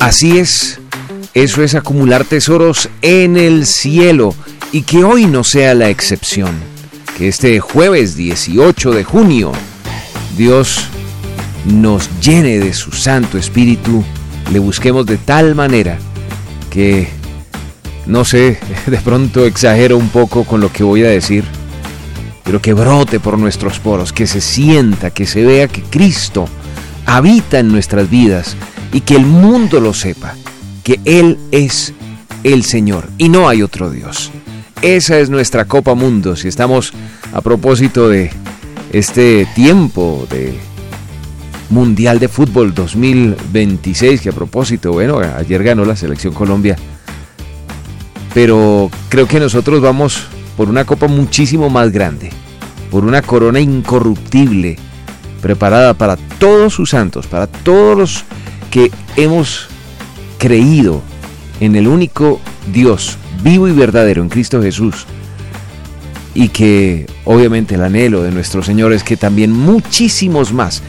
Así es, eso es acumular tesoros en el cielo, y que hoy no sea la excepción. Que este jueves 18 de junio, Dios nos llene de su Santo Espíritu, le busquemos de tal manera que, no sé, de pronto exagero un poco con lo que voy a decir, pero que brote por nuestros poros, que se sienta, que se vea que Cristo habita en nuestras vidas y que el mundo lo sepa, que Él es el Señor y no hay otro Dios. Esa es nuestra Copa Mundo. Si estamos a propósito de este tiempo de Mundial de Fútbol 2026, que a propósito, bueno, ayer ganó la Selección Colombia, pero creo que nosotros vamos por una copa muchísimo más grande, por una corona incorruptible, preparada para todos sus santos, para todos los que hemos creído en el único Dios vivo y verdadero, en Cristo Jesús, y que obviamente el anhelo de nuestro Señor es que también muchísimos más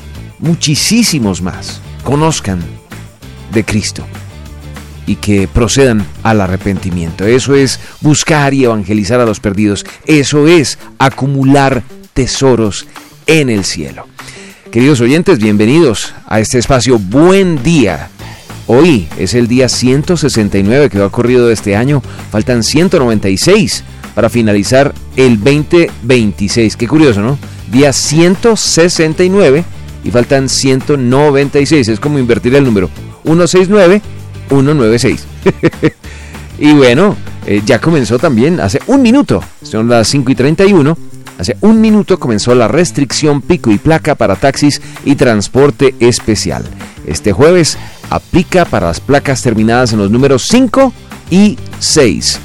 conozcan de Cristo y que procedan al arrepentimiento. Eso es buscar y evangelizar a los perdidos. Eso es acumular tesoros en el cielo. Queridos oyentes, bienvenidos a este espacio Buen Día. Hoy es el día 169 que va corrido de este año. Faltan 196 para finalizar el 2026. Qué curioso, ¿no? Día 169 y faltan 196. Es como invertir el número. 169, 196. Y bueno, ya comenzó también hace un minuto. Son las 5:31. Hace un minuto comenzó la restricción pico y placa para taxis y transporte especial. Este jueves aplica para las placas terminadas en los números 5 y 6.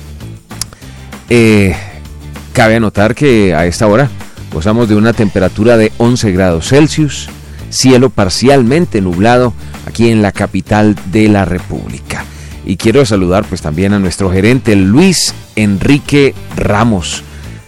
Cabe anotar que a esta hora gozamos de una temperatura de 11 grados Celsius, cielo parcialmente nublado aquí en la capital de la República. Y quiero saludar pues también a nuestro gerente Luis Enrique Ramos,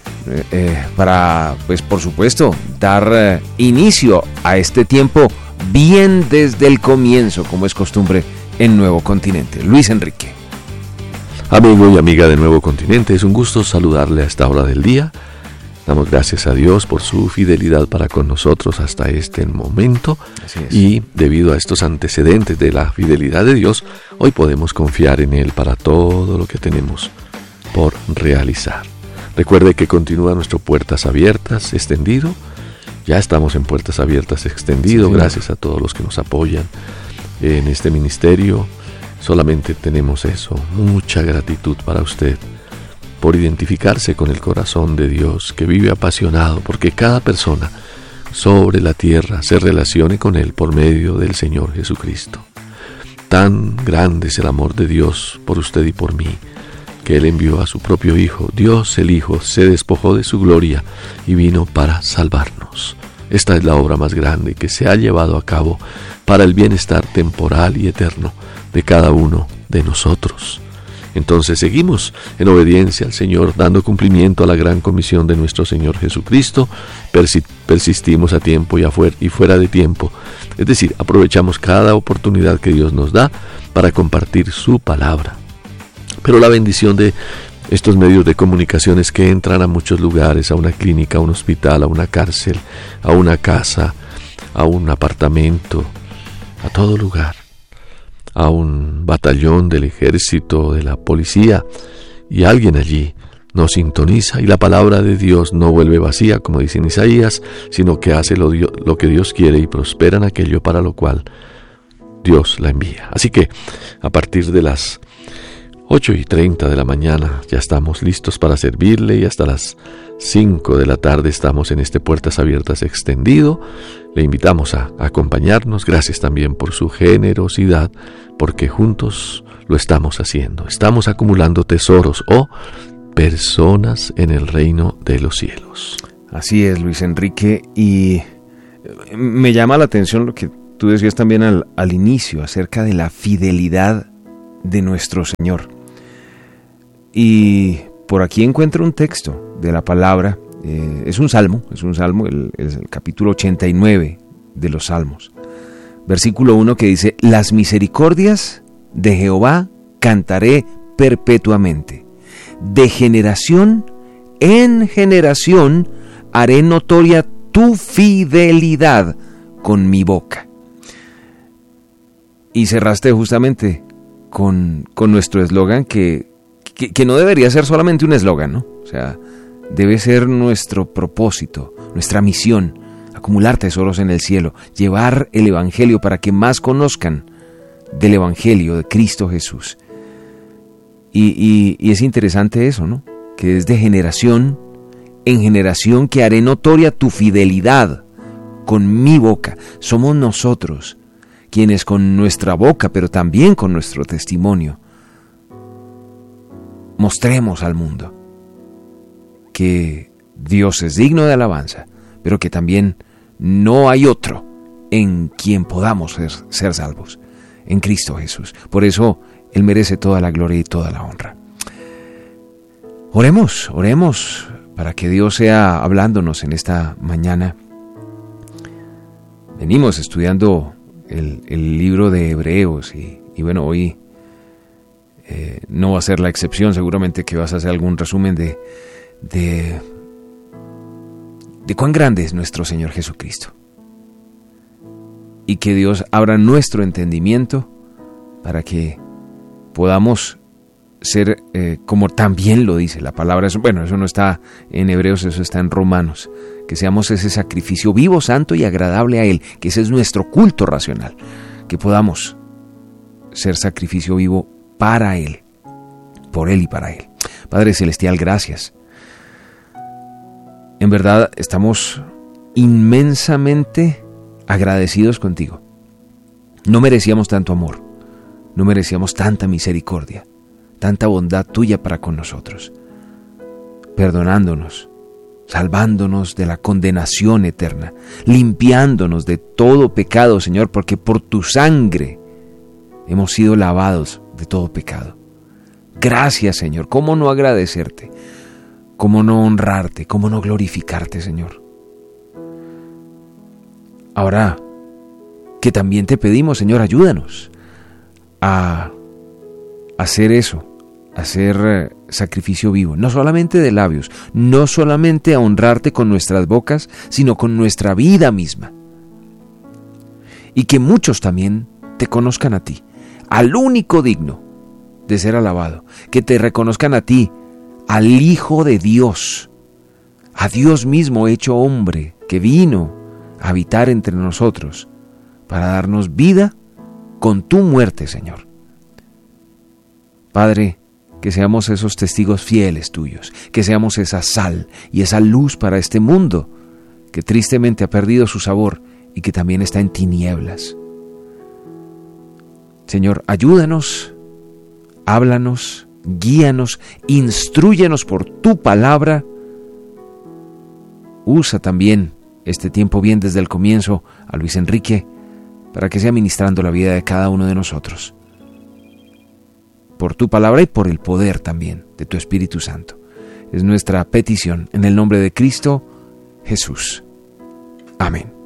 para pues por supuesto dar inicio a este tiempo bien desde el comienzo, como es costumbre en Nuevo Continente. Luis Enrique. Amigo y amiga de Nuevo Continente, es un gusto saludarle a esta hora del día. Damos gracias a Dios por su fidelidad para con nosotros hasta este momento. Y debido a estos antecedentes de la fidelidad de Dios, hoy podemos confiar en Él para todo lo que tenemos por realizar. Recuerde que continúa nuestro Puertas Abiertas extendido. Ya estamos en Puertas Abiertas extendido, sí, gracias a todos los que nos apoyan en este ministerio. Solamente tenemos eso, mucha gratitud para usted por identificarse con el corazón de Dios, que vive apasionado porque cada persona sobre la tierra se relacione con Él por medio del Señor Jesucristo. Tan grande es el amor de Dios por usted y por mí, que Él envió a su propio Hijo. Dios el Hijo se despojó de su gloria y vino para salvarnos. Esta es la obra más grande que se ha llevado a cabo para el bienestar temporal y eterno de cada uno de nosotros. Entonces seguimos en obediencia al Señor, dando cumplimiento a la gran comisión de nuestro Señor Jesucristo. Persistimos a tiempo y fuera de tiempo. Es decir, aprovechamos cada oportunidad que Dios nos da para compartir su palabra. Pero la bendición de estos medios de comunicación es que entran a muchos lugares, a una clínica, a un hospital, a una cárcel, a una casa, a un apartamento, a todo lugar, a un batallón del ejército, de la policía, y alguien allí nos sintoniza y la palabra de Dios no vuelve vacía, como dice en Isaías, sino que hace lo que Dios quiere y prospera en aquello para lo cual Dios la envía. Así que a partir de las 8:30 de la mañana ya estamos listos para servirle, y hasta las 5 de la tarde estamos en este Puertas Abiertas extendido. Le invitamos a acompañarnos. Gracias también por su generosidad, porque juntos lo estamos haciendo. Estamos acumulando tesoros o personas en el reino de los cielos. Así es, Luis Enrique, y me llama la atención lo que tú decías también al inicio acerca de la fidelidad de nuestro Señor. Y por aquí encuentro un texto de la palabra, es un salmo, el capítulo 89 de los Salmos, Versículo 1 que dice: las misericordias de Jehová cantaré perpetuamente. De generación en generación haré notoria tu fidelidad con mi boca. Y cerraste justamente con nuestro eslogan que no debería ser solamente un eslogan, ¿no? O sea, debe ser nuestro propósito, nuestra misión, acumular tesoros en el cielo, llevar el Evangelio para que más conozcan del Evangelio de Cristo Jesús. Y es interesante eso, ¿no? Que es de generación en generación que haré notoria tu fidelidad con mi boca. Somos nosotros quienes con nuestra boca, pero también con nuestro testimonio, mostremos al mundo que Dios es digno de alabanza, pero que también no hay otro en quien podamos ser salvos, en Cristo Jesús. Por eso Él merece toda la gloria y toda la honra. Oremos para que Dios sea hablándonos en esta mañana. Venimos estudiando el libro de Hebreos y bueno, hoy no va a ser la excepción. Seguramente que vas a hacer algún resumen de cuán grande es nuestro Señor Jesucristo, y que Dios abra nuestro entendimiento para que podamos ser como también lo dice la palabra. Eso no está en Hebreos, eso está en Romanos, que seamos ese sacrificio vivo, santo y agradable a Él, que ese es nuestro culto racional, que podamos ser sacrificio vivo para Él, por Él y para Él. Padre Celestial, gracias. En verdad estamos inmensamente agradecidos contigo. No merecíamos tanto amor, no merecíamos tanta misericordia, tanta bondad tuya para con nosotros, perdonándonos, salvándonos de la condenación eterna, limpiándonos de todo pecado, Señor, porque por tu sangre hemos sido lavados de todo pecado. Gracias, Señor. ¿Cómo no agradecerte? ¿Cómo no honrarte? ¿Cómo no glorificarte, Señor? Ahora que también te pedimos, Señor, ayúdanos a hacer eso, a hacer sacrificio vivo, no solamente de labios, no solamente a honrarte con nuestras bocas, sino con nuestra vida misma. Y que muchos también te conozcan a ti, al único digno de ser alabado, que te reconozcan a ti, al Hijo de Dios, a Dios mismo hecho hombre, que vino a habitar entre nosotros para darnos vida con tu muerte, Señor. Padre, que seamos esos testigos fieles tuyos, que seamos esa sal y esa luz para este mundo que tristemente ha perdido su sabor y que también está en tinieblas. Señor, ayúdanos, háblanos, guíanos, instrúyenos por tu palabra. Usa también este tiempo bien desde el comienzo a Luis Enrique para que sea ministrando la vida de cada uno de nosotros, por tu palabra y por el poder también de tu Espíritu Santo. Es nuestra petición en el nombre de Cristo Jesús. Amén.